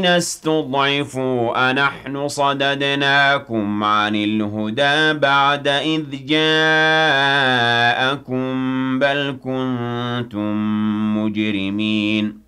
استضعفوا أنحن صددناكم عن الهدى بعد إذ جاءكم بل كنتم مجرمين